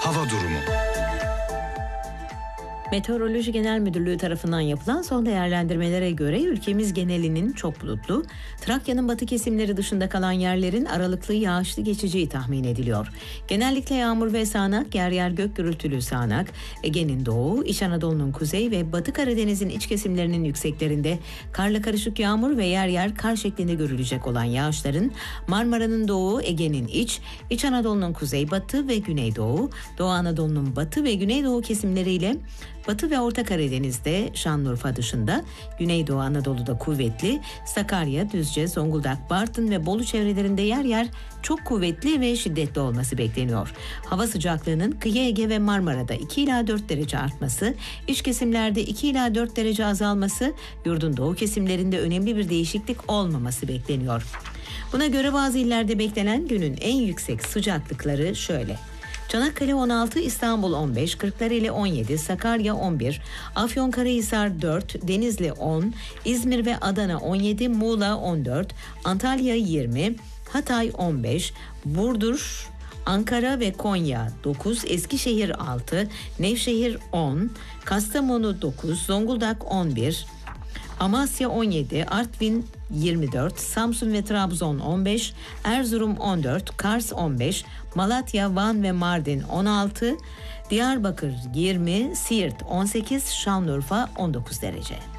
hava durumu. Meteoroloji Genel Müdürlüğü tarafından yapılan son değerlendirmelere göre ülkemiz genelinin çok bulutlu, Trakya'nın batı kesimleri dışında kalan yerlerin aralıklı yağışlı geçeceği tahmin ediliyor. Genellikle yağmur ve sağanak, yer yer gök gürültülü sağanak, Ege'nin doğu, İç Anadolu'nun kuzey ve Batı Karadeniz'in iç kesimlerinin yükseklerinde karla karışık yağmur ve yer yer kar şeklinde görülecek olan yağışların Marmara'nın doğu, Ege'nin İç Anadolu'nun kuzeybatı ve güneydoğu, Doğu Anadolu'nun batı ve güneydoğu kesimleriyle Batı ve Orta Karadeniz'de Şanlıurfa dışında Güneydoğu Anadolu'da kuvvetli, Sakarya, Düzce, Zonguldak, Bartın ve Bolu çevrelerinde yer yer çok kuvvetli ve şiddetli olması bekleniyor. Hava sıcaklığının kıyı Ege ve Marmara'da 2 ila 4 derece artması, iç kesimlerde 2 ila 4 derece azalması, yurdun doğu kesimlerinde önemli bir değişiklik olmaması bekleniyor. Buna göre bazı illerde beklenen günün en yüksek sıcaklıkları şöyle: Çanakkale 16, İstanbul 15, Kırklareli 17, Sakarya 11, Afyonkarahisar 4, Denizli 10, İzmir ve Adana 17, Muğla 14, Antalya 20, Hatay 15, Burdur, Ankara ve Konya 9, Eskişehir 6, Nevşehir 10, Kastamonu 9, Zonguldak 11, Amasya 17, Artvin 24, Samsun ve Trabzon 15, Erzurum 14, Kars 15, Malatya, Van ve Mardin 16, Diyarbakır 20, Siirt 18, Şanlıurfa 19 derece.